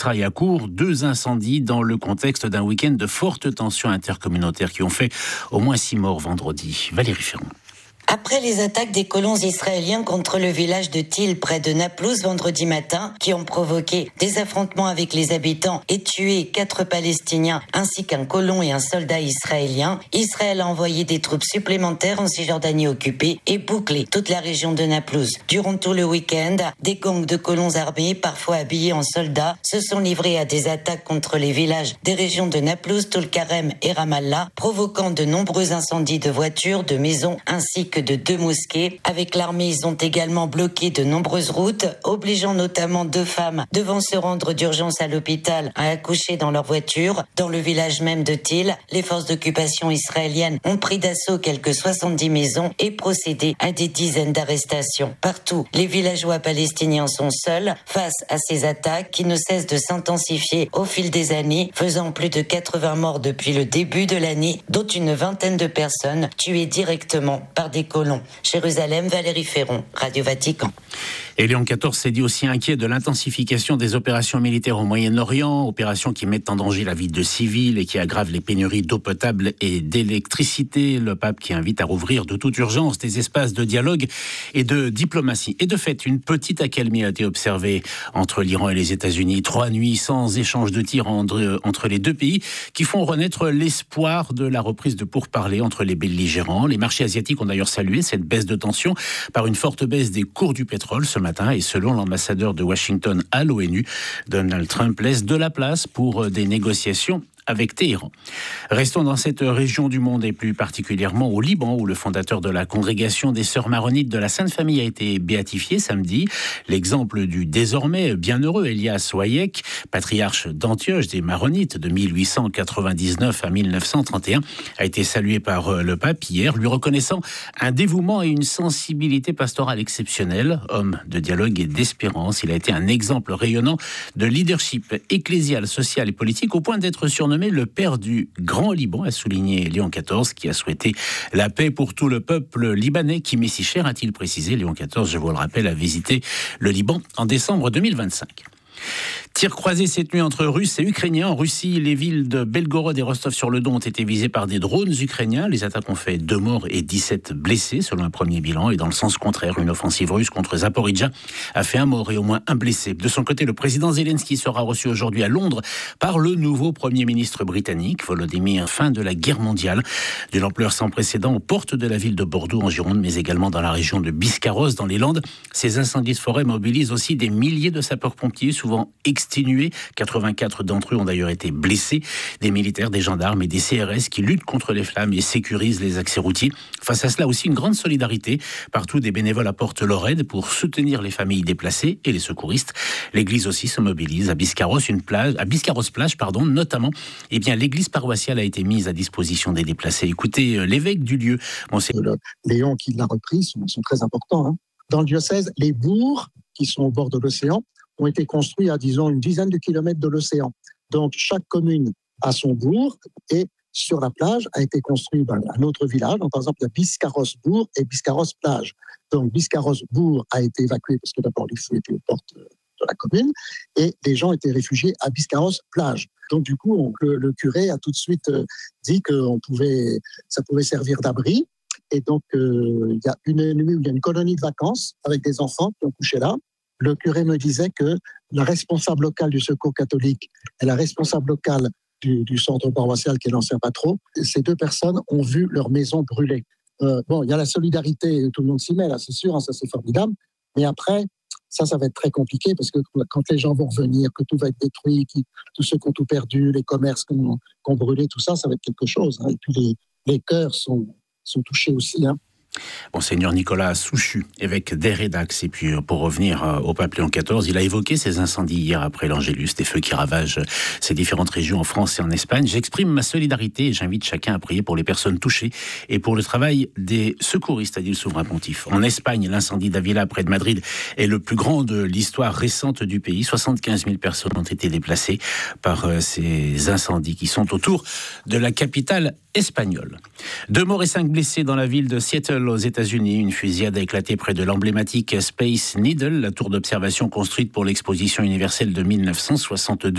travail à court, 2 incendies dans le contexte d'un week-end de fortes tensions intercommunautaires qui ont fait au moins 6 morts vendredi. Valérie Ferron. Après les attaques des colons israéliens contre le village de Til près de Naplouse vendredi matin, qui ont provoqué des affrontements avec les habitants et tué 4 Palestiniens ainsi qu'un colon et un soldat israélien, Israël a envoyé des troupes supplémentaires en Cisjordanie occupée et bouclé toute la région de Naplouse. Durant tout le week-end, des gangs de colons armés, parfois habillés en soldats, se sont livrés à des attaques contre les villages des régions de Naplouse, Tulkarem et Ramallah, provoquant de nombreux incendies de voitures, de maisons ainsi que de 2 mosquées. Avec l'armée, ils ont également bloqué de nombreuses routes, obligeant notamment 2 femmes devant se rendre d'urgence à l'hôpital à accoucher dans leur voiture. Dans le village même de Til, les forces d'occupation israéliennes ont pris d'assaut quelques 70 maisons et procédé à des dizaines d'arrestations. Partout, les villageois palestiniens sont seuls face à ces attaques qui ne cessent de s'intensifier au fil des années, faisant plus de 80 morts depuis le début de l'année, dont une vingtaine de personnes tuées directement par des colons. Jérusalem, Valérie Ferron, Radio Vatican. Et Léon XIV s'est dit aussi inquiet de l'intensification des opérations militaires au Moyen-Orient, opérations qui mettent en danger la vie de civils et qui aggravent les pénuries d'eau potable et d'électricité. Le pape qui invite à rouvrir de toute urgence des espaces de dialogue et de diplomatie. Et de fait, une petite accalmie a été observée entre l'Iran et les États-Unis. 3 nuits sans échange de tirs entre les 2 pays qui font renaître l'espoir de la reprise de pourparlers entre les belligérants. Les marchés asiatiques ont d'ailleurs salué cette baisse de tension par une forte baisse des cours du pétrole ce matin. Et selon l'ambassadeur de Washington à l'ONU, Donald Trump laisse de la place pour des négociations avec Téhéran. Restons dans cette région du monde et plus particulièrement au Liban où le fondateur de la congrégation des Sœurs maronites de la Sainte Famille a été béatifié samedi. L'exemple du désormais bienheureux Elias Wayek, patriarche d'Antioche des Maronites de 1899 à 1931, a été salué par le pape hier, lui reconnaissant un dévouement et une sensibilité pastorale exceptionnelle. Homme de dialogue et d'espérance, il a été un exemple rayonnant de leadership ecclésial, social et politique au point d'être surnommé le père du Grand Liban, a souligné Léon XIV, qui a souhaité la paix pour tout le peuple libanais qui m'est si cher, a-t-il précisé. Léon XIV, je vous le rappelle, a visité le Liban en décembre 2025. Tir croisé cette nuit entre Russes et Ukrainiens. En Russie, les villes de Belgorod et Rostov-sur-le-Don ont été visées par des drones ukrainiens. Les attaques ont fait 2 morts et 17 blessés, selon un premier bilan. Et dans le sens contraire, une offensive russe contre Zaporijjia a fait 1 mort et au moins 1 blessé. De son côté, le président Zelensky sera reçu aujourd'hui à Londres par le nouveau Premier ministre britannique, Volodymyr, fin de la guerre mondiale. D'une ampleur sans précédent aux portes de la ville de Bordeaux, en Gironde, mais également dans la région de Biscarrosse, dans les Landes. Ces incendies de forêt mobilisent aussi des milliers de sapeurs-pompiers, souvent exténués. 84 d'entre eux ont d'ailleurs été blessés. Des militaires, des gendarmes et des CRS qui luttent contre les flammes et sécurisent les accès routiers. Face à cela aussi, une grande solidarité. Partout, des bénévoles apportent leur aide pour soutenir les familles déplacées et les secouristes. L'église aussi se mobilise. À Biscarrosse plage, notamment, l'église paroissiale a été mise à disposition des déplacés. Écoutez l'évêque du lieu. Léon qui l'a repris sont très importants. Dans le diocèse, les bourgs qui sont au bord de l'océan ont été construits à, disons, une dizaine de kilomètres de l'océan. Donc, chaque commune a son bourg et sur la plage a été construit un autre village. Donc, par exemple, il y a Biscarrosse-Bourg et Biscarrosse-Plage. Donc, Biscarrosse-Bourg a été évacué parce que d'abord, les feux étaient aux portes de la commune et les gens étaient réfugiés à Biscarrosse-Plage. Donc, du coup, le curé a tout de suite dit que ça pouvait servir d'abri. Et donc, il y a une nuit où il y a une colonie de vacances avec des enfants qui ont couché là. Le curé me disait que la responsable locale du Secours catholique et la responsable locale du centre paroissial qui est l'ancien patron, ces 2 personnes ont vu leur maison brûler. Il y a la solidarité, tout le monde s'y met, là, c'est sûr, ça c'est formidable. Mais après, ça va être très compliqué parce que quand les gens vont revenir, que tout va être détruit, tous ceux qui ont tout perdu, les commerces qui ont brûlé, tout ça va être quelque chose. Et puis les cœurs sont touchés aussi. Monseigneur Nicolas Souchu, évêque d'Aire et d'Ax. Et puis pour revenir au pape Léon XIV, il a évoqué ces incendies hier après l'Angélus, des feux qui ravagent ces différentes régions en France et en Espagne. J'exprime ma solidarité et j'invite chacun à prier pour les personnes touchées et pour le travail des secouristes, a dit le souverain pontife. En Espagne, l'incendie d'Avila près de Madrid est le plus grand de l'histoire récente du pays. 75 000 personnes ont été déplacées par ces incendies qui sont autour de la capitale espagnole. 2 morts et 5 blessés dans la ville de Seattle aux États-Unis. Une fusillade a éclaté près de l'emblématique Space Needle, la tour d'observation construite pour l'exposition universelle de 1962.